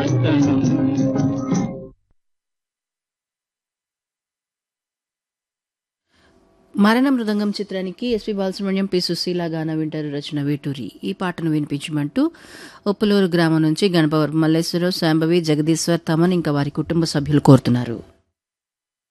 మస్తను. మరణ మృదంగం చిత్రానికి SP Balasubrahmanyam, P Susheela గాన వింటారు. రచన వేటూరి. ఈ పాటను వినిపించమంటూ ఉప్పులూరు గ్రామం నుంచి గణపవరపు మల్లేశ్వరరావు, శాంభవి, జగదీశ్వర్, తమన్ ఇంకా వారి కుటుంబ సభ్యులు కోరుతున్నారు.